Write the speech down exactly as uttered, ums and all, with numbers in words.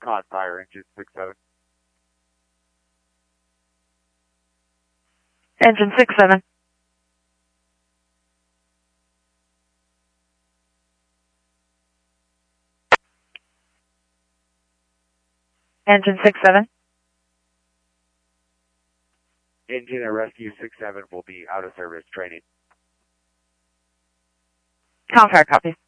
caught fire, engine six seven. Engine six seven. Engine six seven. Engine at Rescue six seven will be out of service training. Contract copy.